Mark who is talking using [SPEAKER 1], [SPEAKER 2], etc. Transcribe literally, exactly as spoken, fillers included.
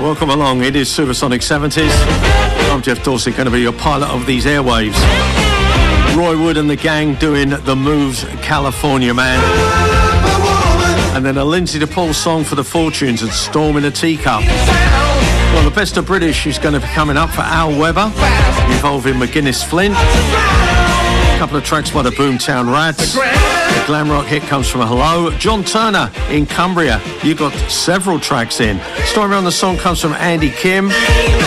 [SPEAKER 1] welcome along. It is Supersonic seventies. I'm Jeff Dorsey, going to be your pilot of these airwaves. Roy Wood and the gang doing The Moves, California Man. And then a Lindsay DePaul song for the Fortunes and Storm in a Teacup. Well, the best of British is going to be coming up for Al Weber, involving McGuinness Flint. A couple of tracks by the Boomtown Rats. The glam rock hit comes from Hello. John Turner in Cumbria. You got several tracks in. Story on the song comes from Andy Kim.